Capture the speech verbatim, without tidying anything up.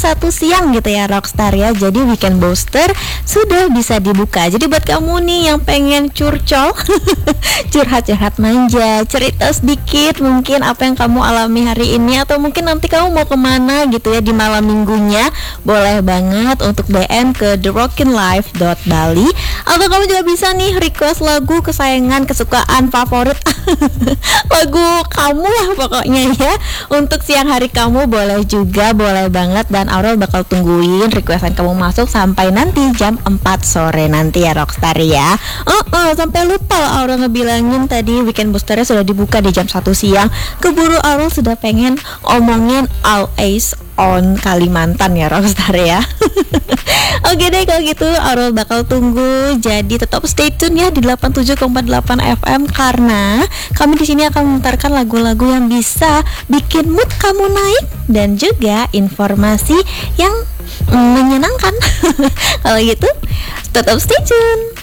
satu siang gitu ya Rockstar ya. Jadi Weekend Booster sudah bisa dibuka. Jadi buat kamu nih yang pengen curcol curhat-curhat manja, cerita sedikit mungkin apa yang kamu alami hari ini, atau mungkin nanti kamu mau kemana gitu ya di malam minggunya, boleh banget untuk D M ke the rockin life dot bali. Atau kamu juga bisa nih request lagu kesayangan, kesukaan, favorit lagu kamu lah pokoknya ya. Untuk siang hari kamu boleh juga, boleh banget. Dan Aurel bakal tungguin requestan kamu masuk sampai nanti jam empat sore nanti ya Rockstar ya. Oh, oh sampai lupa Aurel ngebilangin tadi Weekend Boosternya sudah dibuka di jam satu siang. Keburu Aurel sudah pengen omongin All Ace on Kalimantan ya Rockstar ya. Oke deh kalau gitu Aurel bakal tunggu. Jadi tetap stay tune ya di delapan puluh tujuh koma delapan F M, karena kami di sini akan memutarkan lagu-lagu yang bisa bikin mood kamu naik dan juga informasi yang mm, menyenangkan. Kalau gitu tetap stay tune.